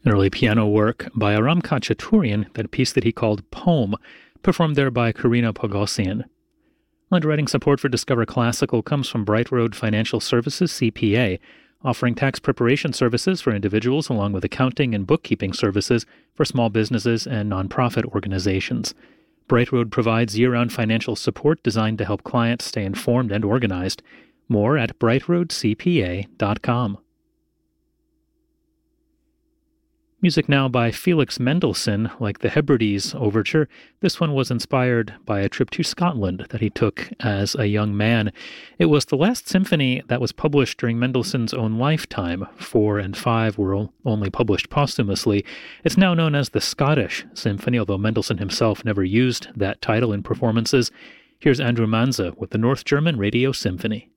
An early piano work by Aram Khachaturian, that piece that he called Poem, performed there by Karina Pogosian. Underwriting support for Discover Classical comes from Bright Road Financial Services, CPA, offering tax preparation services for individuals along with accounting and bookkeeping services for small businesses and nonprofit organizations. Bright Road provides year-round financial support designed to help clients stay informed and organized. More at brightroadcpa.com. Music now by Felix Mendelssohn, like the Hebrides Overture. This one was inspired by a trip to Scotland that he took as a young man. It was the last symphony that was published during Mendelssohn's own lifetime. 4 and 5 were only published posthumously. It's now known as the Scottish Symphony, although Mendelssohn himself never used that title in performances. Here's Andrew Manza with the North German Radio Symphony.